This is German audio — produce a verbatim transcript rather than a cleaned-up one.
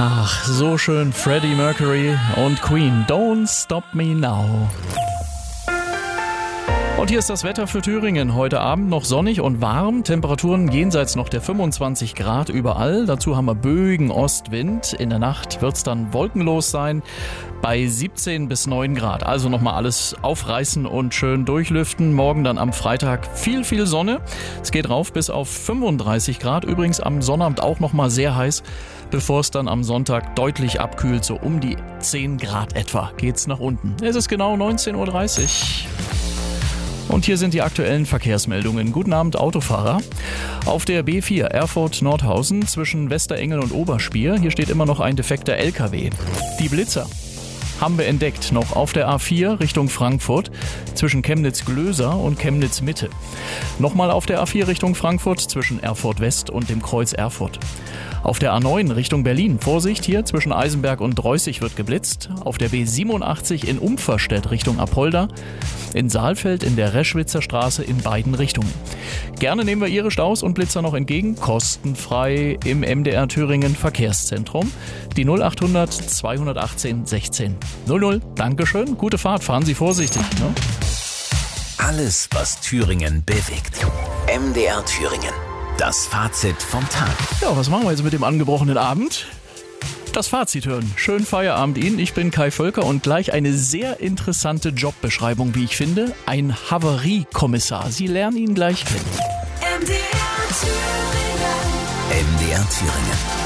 Ach, so schön. Freddie Mercury und Queen. Don't Stop Me Now. Und hier ist das Wetter für Thüringen. Heute Abend noch sonnig und warm. Temperaturen jenseits noch der fünfundzwanzig Grad überall. Dazu haben wir böigen Ostwind. In der Nacht wird es dann wolkenlos sein bei siebzehn bis neun Grad. Also nochmal alles aufreißen und schön durchlüften. Morgen dann am Freitag viel, viel Sonne. Es geht rauf bis auf fünfunddreißig Grad. Übrigens am Sonnabend auch nochmal sehr heiß, bevor es dann am Sonntag deutlich abkühlt. So um die zehn Grad etwa geht's nach unten. Es ist genau neunzehn Uhr dreißig. Und hier sind die aktuellen Verkehrsmeldungen. Guten Abend, Autofahrer. Auf der B vier Erfurt-Nordhausen zwischen Westerengel und Oberspier. Hier steht immer noch ein defekter L K W. Die Blitzer haben wir entdeckt, noch auf der A vier Richtung Frankfurt zwischen Chemnitz-Glöser und Chemnitz-Mitte. Nochmal auf der A vier Richtung Frankfurt zwischen Erfurt-West und dem Kreuz Erfurt. Auf der A neun Richtung Berlin, Vorsicht, hier zwischen Eisenberg und Dreußig wird geblitzt. Auf der B siebenundachtzig in Umferstedt Richtung Apolda. In Saalfeld in der Reschwitzer Straße in beiden Richtungen. Gerne nehmen wir Ihre Staus und Blitzer noch entgegen, kostenfrei im M D R Thüringen Verkehrszentrum. Die null achthundert zweihundertachtzehn sechzehn null null. Dankeschön, gute Fahrt, fahren Sie vorsichtig. Ne? Alles, was Thüringen bewegt. M D R Thüringen. Das Fazit vom Tag. Ja, was machen wir jetzt mit dem angebrochenen Abend? Das Fazit hören. Schönen Feierabend Ihnen. Ich bin Kai Völker und gleich eine sehr interessante Jobbeschreibung, wie ich finde. Ein Havariekommissar. Sie lernen ihn gleich kennen. M D R Thüringen. M D R Thüringen.